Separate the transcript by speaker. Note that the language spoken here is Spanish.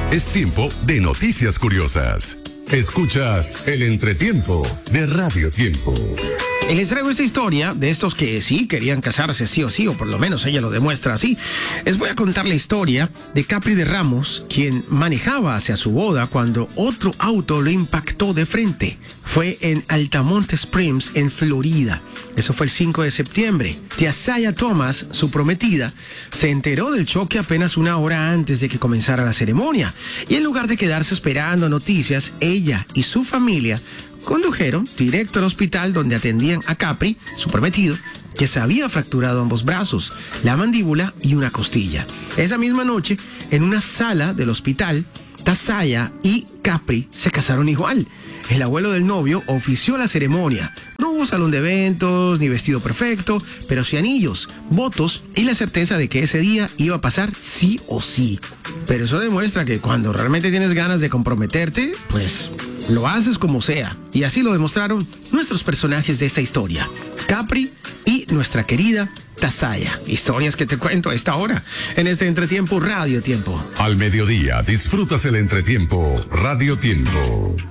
Speaker 1: Es tiempo de noticias curiosas. Escuchas el entretiempo de Radio Tiempo.
Speaker 2: Y les traigo esta historia de estos que sí querían casarse sí o sí, o por lo menos ella lo demuestra así. Les voy a contar la historia de Capri de Ramos, quien manejaba hacia su boda cuando otro auto lo impactó de frente. Fue en Altamonte Springs, en Florida. Eso fue el 5 de septiembre. Tiasaya Thomas, su prometida, se enteró del choque apenas una hora antes de que comenzara la ceremonia. Y en lugar de quedarse esperando noticias, ella y su familia condujeron directo al hospital donde atendían a Capri, su prometido, que se había fracturado ambos brazos, la mandíbula y una costilla. Esa misma noche, en una sala del hospital, Tiasaya y Capri se casaron igual. El abuelo del novio ofició la ceremonia. No hubo salón de eventos, ni vestido perfecto, pero sí anillos, votos y la certeza de que ese día iba a pasar sí o sí. Pero eso demuestra que cuando realmente tienes ganas de comprometerte, pues lo haces como sea. Y así lo demostraron nuestros personajes de esta historia, Capri y nuestra querida Tiasaya. Historias que te cuento a esta hora, en este Entretiempo Radio Tiempo.
Speaker 1: Al mediodía disfrutas el entretiempo Radio Tiempo.